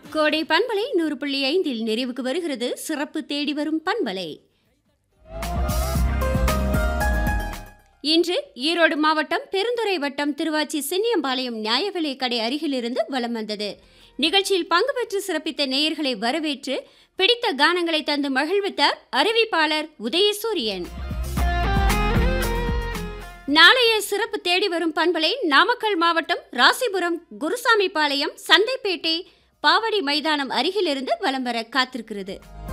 கோடை பண்பலை 100.5 நிறைவுக்கு வருகிறது சிறப்பு தேடி வரும் பண்பலை. இன்று ஈரோடு மாவட்டம் பெருந்துறை வட்டம் திருவாச்சி சின்னியம்பாளையம் நியாய விலை கடை அருகிலிருந்து வலம் வந்தது. நிகழ்ச்சியில் பங்கு பெற்று சிறப்பித்த நேயர்களை வரவேற்று பிடித்த கானங்களை தந்து மகிழ்வித்தார் அறிவிப்பாளர் உதயசூரியன். நாளைய சிறப்பு தேடி வரும் பண்பலை நாமக்கல் மாவட்டம் ராசிபுரம் குருசாமிபாளையம் சந்தைப்பேட்டை பாவடி மைதானம் அருகிலிருந்து வலம் வர காத்திருக்கிறது.